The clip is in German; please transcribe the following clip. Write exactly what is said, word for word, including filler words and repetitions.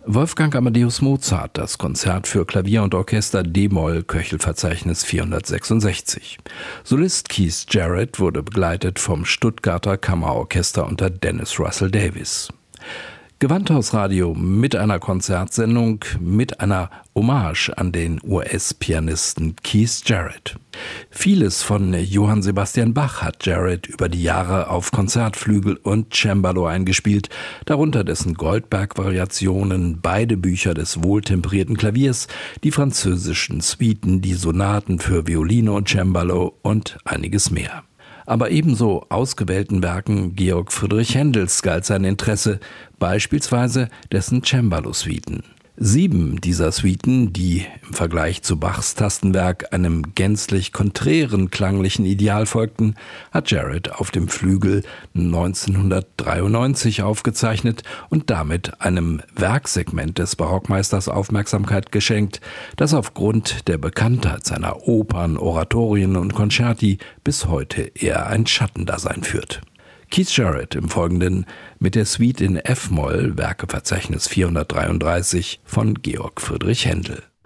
Wolfgang Amadeus Mozart, das Konzert für Klavier und Orchester d-Moll, Köchelverzeichnis vierhundertsechsundsechzig. Solist Keith Jarrett wurde begleitet vom Stuttgarter Kammerorchester unter Dennis Russell Davies. Gewandhausradio mit einer Konzertsendung mit einer Hommage an den U S-Pianisten Keith Jarrett. Vieles von Johann Sebastian Bach hat Jarrett über die Jahre auf Konzertflügel und Cembalo eingespielt, darunter dessen Goldberg-Variationen, beide Bücher des wohltemperierten Klaviers, die französischen Suiten, die Sonaten für Violine und Cembalo und einiges mehr. Aber ebenso ausgewählten Werken Georg Friedrich Händels galt sein Interesse, beispielsweise dessen Cembalo-Suiten. Sieben dieser Suiten, die im Vergleich zu Bachs Tastenwerk einem gänzlich konträren klanglichen Ideal folgten, hat Jarrett auf dem Flügel neunzehnhundertdreiundneunzig aufgezeichnet und damit einem Werksegment des Barockmeisters Aufmerksamkeit geschenkt, das aufgrund der Bekanntheit seiner Opern, Oratorien und Concerti bis heute eher ein Schattendasein führt. Keith Jarrett im Folgenden mit der Suite in F-Moll, Werkeverzeichnis vierhundertdreiunddreißig von Georg Friedrich Händel.